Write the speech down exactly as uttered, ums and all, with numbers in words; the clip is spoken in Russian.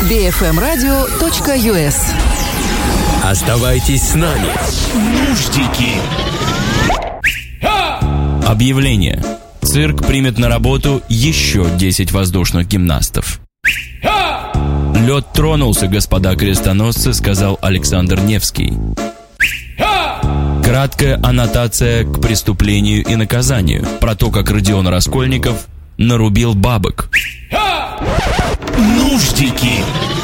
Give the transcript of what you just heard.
би эф эм радио точка ю эс. Оставайтесь с нами. Нуждики. Объявление. Цирк примет на работу еще десять воздушных гимнастов. Лед тронулся, господа крестоносцы, сказал Александр Невский. Краткая аннотация к преступлению и наказанию про то, как Родион Раскольников нарубил бабок. Нуждики.